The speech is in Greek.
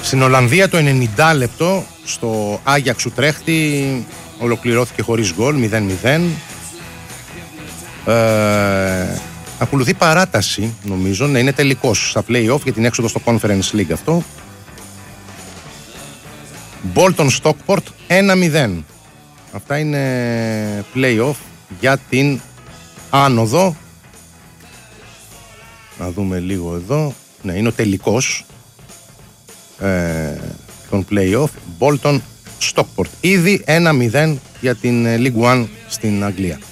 Στην Ολλανδία το 90 λεπτό στο Άγιαξ Ουτρέχτη ολοκληρώθηκε χωρίς γκολ, 0-0. Ακολουθεί παράταση, νομίζω, να είναι τελικός στα play-off για την έξοδο στο Conference League αυτό. Bolton Stockport 1-0. Αυτά είναι play-off για την άνοδο. Να δούμε λίγο εδώ. Ναι, είναι ο τελικός των play-off. Bolton Stockport. Ήδη 1-0 για την League One στην Αγγλία.